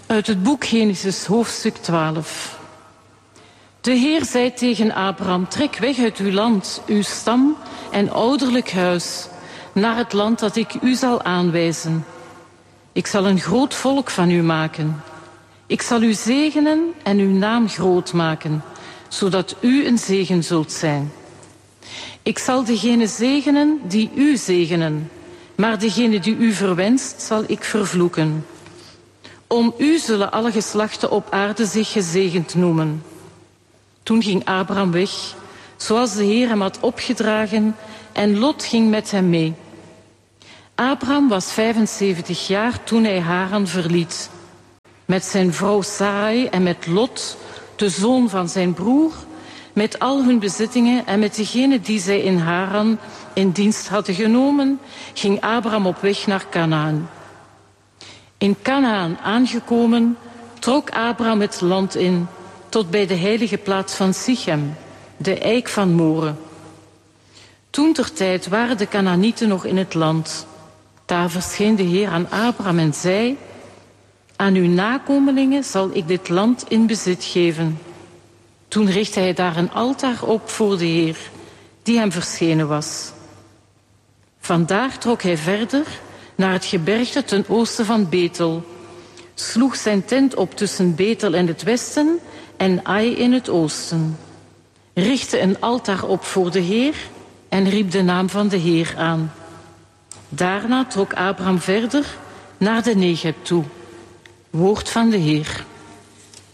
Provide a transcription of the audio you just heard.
Uit het boek Genesis, hoofdstuk 12. De Heer zei tegen Abraham, trek weg uit uw land, uw stam en ouderlijk huis, naar het land dat ik u zal aanwijzen. Ik zal een groot volk van u maken. Ik zal u zegenen en uw naam groot maken, zodat u een zegen zult zijn. Ik zal degene zegenen die u zegenen, maar degene die u verwenst, zal ik vervloeken. Om u zullen alle geslachten op aarde zich gezegend noemen. Toen ging Abraham weg, zoals de Heer hem had opgedragen, en Lot ging met hem mee. Abraham was 75 jaar toen hij Haran verliet. Met zijn vrouw Sarai en met Lot, de zoon van zijn broer, met al hun bezittingen en met degene die zij in Haran in dienst hadden genomen, ging Abraham op weg naar Kanaan. In Kanaan aangekomen, trok Abraham het land in, tot bij de heilige plaats van Sichem, de eik van More. Toentertijd waren de Kanaanieten nog in het land. Daar verscheen de Heer aan Abraham en zei, aan uw nakomelingen zal ik dit land in bezit geven. Toen richtte hij daar een altaar op voor de Heer, die hem verschenen was. Vandaar trok hij verder naar het gebergte ten oosten van Betel, sloeg zijn tent op tussen Betel in het westen en Ai in het oosten, richtte een altaar op voor de Heer en riep de naam van de Heer aan. Daarna trok Abraham verder naar de Negeb toe. Woord van de Heer.